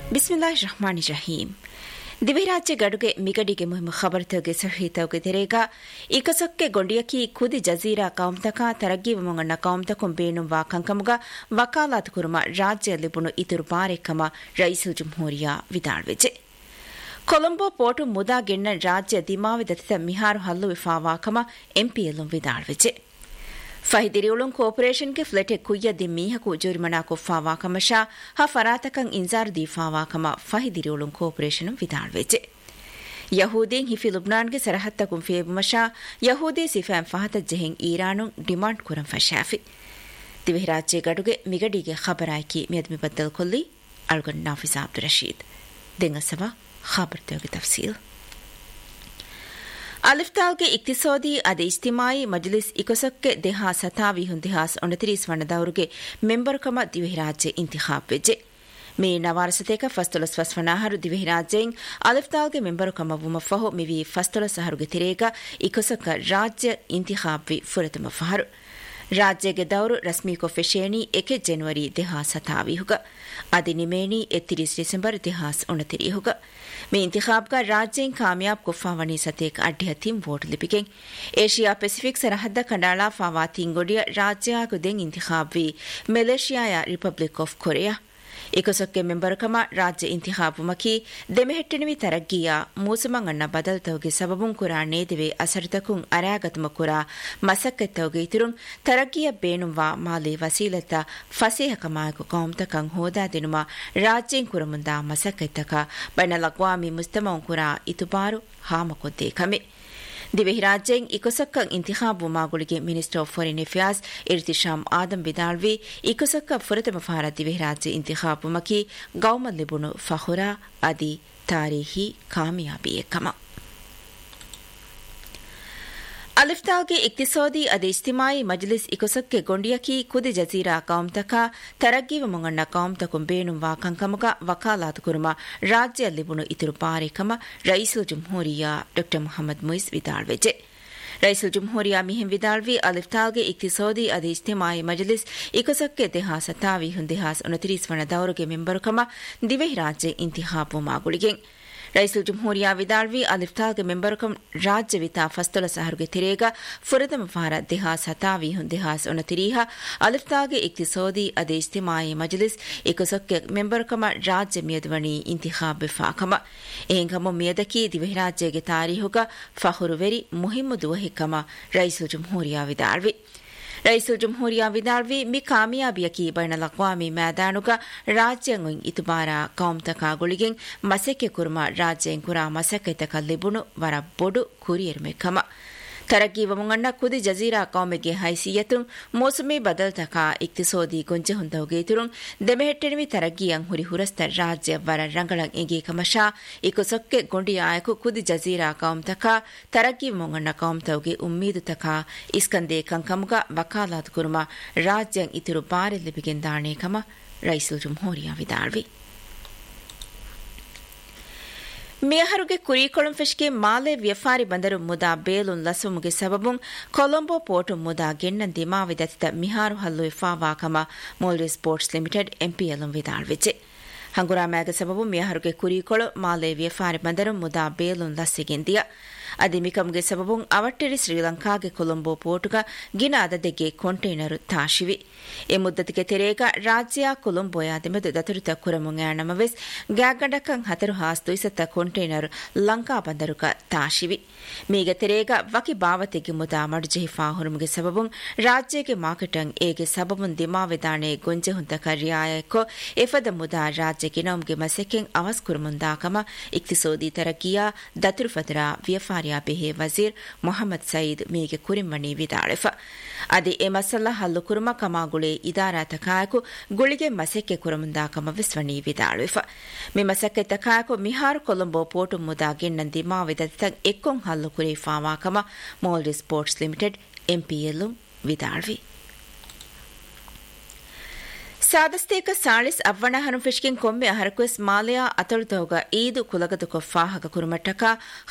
ಬಿಸ್ಮಿಲ್ಲಾಹಿರ್ ರಹಮಾನಿರ್ ರಹೀಂ. ದಿವಿರಾಜ್ಯ ಗಡುಗೆ ಮಿಗಡಿಗೆ ಮುಹಿಮ ಖಬರ್ತಗೆ ಸಹಿತವಗೆ ತೆರೆಗ ಇಕಸಕ್ಕೆ ಗೊಂಡಿಯಕಿ ಕುದಿ ಜಜೀರಾ ಕೌಮ್ತಕ ತರಗ್ಗಿವ ಮಂಗಣ್ಣ ಕೌಮ್ತಕಂ ಬೇಣುವಾ ಕಂಕಮುಗ ವಕಾಲಾತ್ ಕುರುಮ ರಾಜ್ಯ ಲಿಬುಣು ಇತುರು ಪಾರೆಕ್ಕಮ rice ಜುಮ್ಹೂರಿಯಾ ವಿದಾಳ್ವೆಜೆ. Colombo port ಮುದಾ ಗೆಣ್ಣ ರಾಜ್ಯ ದಿಮಾವಿ ದತ್ತಿತ ಮಿಹಾರು ಹಲ್ಲು ವಿಫಾವಾಕಮ ಎಂಪಿಯಲ್ಲು ವಿದಾಳ್ವೆಜೆ. ಫಹಿದಿರಿಯುಳುಂ ಕೋಪರೇಷನ್ಗೆ ಫ್ಲೆಟೆ ಕುಯ್ಯದಿ ಮೀಹಕು ಜುರಿಮನಾ ಕೊಫ್ಫಾವಾಕಮಶಾ ಹ ಫರಾತಕಂ ಇಂಜಾರು ದೀಫಾವಾಕಮ ಫಹಿದಿರಿಯುಳುಂ ಕೋಪರೇಷನು ವಿದಾಳ್ವೆಜೆ. ಯಹೂದೀನ್ ಹಿಫಿ ಲುಬ್ನಾನ್ಗೆ ಸರಹತ್ತಕುಂ ಫೇಬುಮಶಾ ಯಹೂದಿ ಸಿಫಾಂ ಫಹತ ಜೆಹಿಂ ಈರಾನುಂ ಡಿಮಾಂಡ್ ಕುರಂ ಫಶಾಫಿ. ದಿವಿರಾಜ್ಯ ಗಡುಗೆ ಮಿಗಡಿಗೆ ಖಬರಾಯ್ಕಿ ಮಿಯದ್ಮಿ ಬದ್ದಲ್ ಕೊಲ್ಲಿ ಅಳ್ಗನ್ ನಾಫಿಸಾ ಅಬ್ದುಲ್ ರಶೀದ್ ದೆಂಗಸವ ಖಬರ್ತೋಗೆ ತಫ್ಸೀಲ್. ಅಲಿಫ್ತಾಲ್ಗೆ ಇಕ್ತಿಸೋದಿ ಅದೆ ಇಜ್ತಿಮಾಯಿ ಮಜ್ಲಿಸ್ ಇಕೊಸಕ್ಕೆ ದೆಹಾ ಸತಾವಿ ಹುಂದಿಹಾಸ್ 29 ವಣ್ಣದವರಿಗೆ ಮೆಂಬರ್ಕಮ ದಿವಿರಾಜ್ಯ ಇಂತಿಖಾಬ್ ವೆಜೆ. ಮೇ ನವಾರಸತೇಕ ಫಸ್ತೊಲಸ್ ಫಸ್ಫನಾಹರು ದಿವಿರಾಜ್ಯೆಂ ಅಲಿಫ್ತಾಲ್ಗೆ ಮೆಂಬರ್ಕಮ ವುಮಫಹು ಮಿವಿ ಫಸ್ತೊಲಸ್ ಹರುಗೆ ತಿರೇಗ ಇಕೊಸಕ್ಕ ರಾಜ್ಯ ಇಂತಿಖಾಬ್ ವಿ ಫುರತಮ ಫಹರು. ರಾಜ್ಯಗೆ ದೌರು ರಸ್ಮಿ ಕೊಫೆಶೇಣಿ 1 ಜನವರಿ ದೆಹಾ ಸತಾವಿ ಹುಗ ಅದಿ ನಿಮೇಣಿ 31 ಡಿಸೆಂಬರ್ ದೆಹಾಸ್ 29 ಹುಗ. මේ ඉන්තිඛාබ්ග රාජ්‍යයෙන් කාමියාබ් කොෆ්ෆාවනී සතේක අඩ්‍යතිම් වෝට් ලිපිකෙන් ඒෂියා පැසිෆික් සරහද්ද කඩාලා ෆාවාතින් ගොඩිය රාජ්‍යයාග දෙන් ඉන්තිඛාබ් වී මැලේසියායා රිපබ්ලික් ඔෆ් කොරියා ಇಕೊಸಕ್ಕೆ ಮೆಂಬರ್ಕಮ ರಾಜ್ಯ ಇಂತಿಖಾಬುಮಕಿ ದೆಮೆಹೆಟ್ಟೆನಿವಿ ತರಗ್ಗಿಯ ಮೂಸಮಂ ಅಣ್ಣ ಬದಲ್ತವಗೆ ಸಬಬುಂ ಕುರಾ ನೇದಿವೆ ಅಸರ್ತಕುಂ ಅರಾಗತಮ ಕುರಾ ಮಸಕ್ಕೆತ್ತವಗೆ ಇತುರುಂ ತರಗ್ಗಿಯ ಬೇಣುವಾ ಮಾಲಿ ವಸೀಲತ ಫಸೇಹಕಮಾಯಕು ಕೌಮ್ತಕಂ ಹೋದಾ ದಿನುಮ ರಾಜ್ಯಂ ಕುರಮುಂದಾ ಮಸಕ್ಕೆತ್ತಕ ಬೈನಲಕ್ವಾಮಿ ಮುಸ್ತಮಂ ಕುರಾ ಇತುಬಾರು ಹಾಮಕೊದ್ದೇ ಕಮೆ. ದಿವಿರಾಜ್ಯೆಂ ಇಕೊಸಕ್ಕಂ ಇಂತಿಖಾಬ್ ಮಾಗುಳಿಗೆ minister of foreign affairs ಇರ್ತಿಶಾಮ್ Adam ಬಿದಾಳ್ವಿ ಇಕೊಸಕ್ಕ ಫುರತಮ ಫಾರ ದಿವಿರಾಜ್ಯ ಇಂತಿಖಾಬ್ ಮಕಿ ಗೌಮಲ್ ಲಿಬುಣು ಫಹುರಾ ಅದಿ ತಾರೀಹಿ ಕಾಮಿಯಾಬಿ ಎಕ್ಕಮ. ಅಲಿಫ್ತಾಲ್ಗೆ ಇಕ್ತಿಸೋದಿ ಅದೆ ಇಜ್ತಿಮಾಯಿ ಮಜ್ಲಿಸ್ ಇಕೊಸಕ್ಕೆ ಗೊಂಡಿಯಕಿ ಕುದಿ ಜಜೀರಾ ಕೌಮ್ತಕ ತರಗ್ಗಿವ ಮಂಗಣ್ಣ ಕೌಮ್ತಕುಂ ಬೇಣುವಾ ಕಂಕಮುಗ ವಕಾಲಾತ್ ಕುರುಮ ರಾಜ್ಯ ಲಿಬುಣು ಇತುರು ಪಾರೆಕಮ ರೈಸುಲ್ ಜುಮ್ಹೂರಿಯಾ ಡಾ ಮೊಹಮ್ಮದ್ ಮುಯಿಸ್ ವಿದಾಳ್ವೆಜೆ. ರೈಸುಲ್ ಜುಮ್ಹೂರಿಯಾ ಮಿಹಿಂ ವಿದಾಳ್ವಿ ಅಲಿಫ್ತಾಲ್ಗೆ ಇಕ್ತಿಸೋದಿ ಅದೆ ಇಜ್ತಿಮಾಯಿ ಮಜ್ಲಿಸ್ ಇಕೊಸಕ್ಕೆ ದೆಹಾ ಸತಾವಿ ಹುಂದಿಹಾಸ್ 29 ವಣ ದೌರುಗೆ ಮೆಂಬರುಕಮ ದಿವೆ ರಾಜ್ಯ ಇಂತಿಖಾಬ್ ಮಾಗುಳಿಗೆ ರೈಸುಲ್ ಜುಮ್ಹೂರಿಯಾ ವಿದಾಳ್ವಿ ಅಲಿಫ್ತಾಲ್ಗೆ ಮೆಂಬರುಕಂ ರಾಜ್ಯ ವಿತಾ ಫಸ್ತೊಲ ಸಹರುಗೆ ತಿರೇಗ ಫುರದಮ ಫಾರ ದೆಹಾ ಸತಾವಿ ಹುಂದಿಹಾಸ್ 29 ಅಲಿಫ್ತಾಲ್ಗೆ ಇಕ್ತಿಸೋದಿ ಅದೆ ಇಜ್ತಿಮಾಯಿ ಮಜ್ಲಿಸ್ ಇಕೊಸಕ್ಕೆ ಮೆಂಬರುಕಮ ರಾಜ್ಯ ಮಿಯದವಣಿ ಇಂತಿಖಾಬ್ ಬಿಫಾಕಮ ಏಂಗಮ ಮಿಯದಕಿ ದಿವೆ ರಾಜ್ಯಗೆ ತಾರೀಹುಗ ಫಹುರುವೆರಿ ಮುಹಿಮ್ಮು ದುವಹಿಕಮ ರೈಸುಲ್ ಜುಮ್ಹೂರಿಯಾ ವಿದಾಳ್ವಿ. ರೈಸುಲ್ ಜುಮ್ಹೂರಿಯಾ ವಿದಾಳ್ವಿ ಮಿ ಕಾಮಿಯಾಬಿಯಕಿ ಬೈನಲಕ್ವಾಮಿ ಮ್ಯಾದಾನುಗ ರಾಜ್ಯಂ ಇತುಬಾರ ಕೌಮ್ತಕಾಗುಳಿಗೆಂ ಮಸೆಕೆ ಕುರ್ಮ ರಾಜ್ಯಂ ಕುರಾ ಮಸಕೆತಕ ಲಿಬುಣು ವರ ಬೊಡು ಕುರಿಯರ್ಮೆಕಮ. ತರಗ್ಗಿವ ಮುಂಗಣ್ಣ ಕುದಿ ಜಜೀರಾ ಕೌಮೆಗೆ ಹೈಸಿಯತುಂ ಮೋಸುಮಿ ಬದಲ್ತಕ ಇಕ್ತಿಸೋದಿ ಗೊಂಜೆ ಹುಂದವುಗೆ ಇತುರುಂ ದೆಮೆಹೆಟ್ಟೆನಿವಿ ತರಗ್ಗಿಯಂ ಹುರಿ ಹುರಸ್ತ ರಾಜ್ಯ ವರ ರಂಗಳಂ ಎಗೆ ಕಮಶಾ ಇಕೊಸೊಕ್ಕೆ ಗೊಂಡಿಯಾಯಕು ಕುದಿ ಜಜೀರಾ ಕೌಮ್ತಕ ತರಗ್ಗಿವ ಮುಂಗಣ್ಣ ಕೌಮ್ತವುಗೆ ಉಮ್ಮೀದು ತಕ ಇಸ್ಕಂದೆ ಕಂಕಮುಗ ವಕಾಲಾತ್ ಕುರುಮ ರಾಜ್ಯಂ ಇತುರು ಬಾರೆ ಲಿಬಿಗೆನ್ ದಾಣೆ ಕಮ ರೈಸುಲ್ ಜುಮ್ಹೂರಿಯಾ ವಿದಾಳ್ವಿ. ಮೇಹರುಗೆ ಕುರಿಕೊಳಂ ಫೆಶ್ಗೆ ಮಾಲೆ ವ್ಯಫಾರಿ ಬಂದರು ಮುದಾ ಬೇಲುನ್ ಲಸುಮುಗೆ ಸಬಬುಂ ಕೊಲಂಬೋ ಪೋರ್ಟು ಮುದಾ ಗೆಣ್ಣನ್ ದಿಮಾವಿ ದತ್ತಿತ ಮಿಹಾರು ಹಲ್ಲು ಇಫಾವಾಕಮ ಮೋಲ್ರಿ ಸ್ಪೋರ್ಟ್ಸ್ ಲಿಮಿಟೆಡ್ ಎಂಪಿಎಲ್ಲು ವಿದಾಳ್ವೆಜೆ. ಹಂಗುರಾಮ್ಯಾಗ ಸಬಬು ಮೇಹರುಗೆ ಕುರಿಕೊಳು ಮಾಲೆ ವ್ಯಫಾರಿ ಬಂದರು ಮುದಾ ಬೇಲುನ್ ಲಸ್ಸಿಗೆಂದಿಯ ಅದಿಮಿಕಂಗೆ ಸಬಬುಂ ಅವಟ್ಟಿರಿ ಶ್ರೀಲಂಕಾಗೆ ಕೊಲಂಬೋ ಪೋರ್ಟುಗ ಗಿನ ಅದದೆಗೆ ಕಂಟೈನರು ತಾಶಿವಿ. ಎ ಮುದ್ದತಿಗೆ ತೆರೇಗ ರಾಜ್ಯ ಕೊಲಂಬೋಯಾದೆಮೆದು ದತುರಿತ ಕುರಮುಂ ಆಣಮವೆಸ್ ಗ್ಯಾಗಂಡಕಂ ಹತರು ಹಾಸ್ತು ಇಸತ್ತ ಕಂಟೈನರು ಲಂಕಾ ಬಂದರುಗ ತಾಶಿವಿ. ಮೀಗ ತೆರೇಗ ವಕಿ ಬಾವತಿಗೆ ಮುದಾ ಮಡುಜೆಹಿ ಫಾಹುರುಮುಗೆ ಸಬಬುಂ ರಾಜ್ಯಗೆ ಮಾರ್ಕೆಟಂ ಏಗೆ ಸಬಬುಂ ದಿಮಾವೆದಾಣೆ ಗೊಂಜೆ ಹುಂತ ಕರ್ಯಾಯಕೊ ಎಫದ ಮುದಾ ರಾಜ್ಯಗೆ ನೌಮ್ಗೆ ಮಸೆಕೆಂ ಅವಸ್ ಕುರುಮುಂದಾಕಮ ಇಕ್ತಿಸೋದಿ ತರಕಿಯಾ ದತುರು ಫದರ ವ್ಯಫಾರಿ ಬೆಹೆ ವಜೀರ್ ಮೊಹಮ್ಮದ್ ಸಯೀದ್ ಮೀಗೆ ಕುರಿಮಣಿ ವಿದಾಳೆಫ. ಅದಿ ಎ ಮಸಲ್ಲ ಹಲ್ಲು ಕುರುಮ ಕಮಾಗುಳೆ ಇದಾರಾ ತಕಾಯಕು ಗುಳಿಗೆ ಮಸೆಕ್ಕೆ ಕುರಮುಂದಾಕಮ ವಿಸ್ವಣಿ ವಿದಾಳೆಫ. ಮಿ ಮಸಕ್ಕೆ ತಕಾಯಕು ಮಿಹಾರು ಕೊಲಂಬೋ ಪೋರ್ಟು ಮುದಾ ಗೆಣ್ಣಂದಿ ಮಾವಿದತ ಎಕ್ಕೊಂ ಹಲ್ಲು ಕುರಿ ಫಾವಾಕಮ ಮೋಲ್ರಿ ಸ್ಪೋರ್ಟ್ಸ್ ಲಿಮಿಟೆಡ್ ಎಂಪಿಎಲ್ಲು ವಿದಾಳ್ವಿ. ಸಾದಸ್ತೇಕ ಸಾಳಿಸ್ ಅವ್ವಣ ಹನುಫಿಶ್ಕಿನ್ ಕೊಂಬೆ ಹರಕುವೆಸ್ ಮಾಲೆಯ ಅತಳುತೋಗ ಈದು ಕುಲಗದು ಕೊಫ್ಫಾಹಗ ಕುರುಮಟ್ಟಕ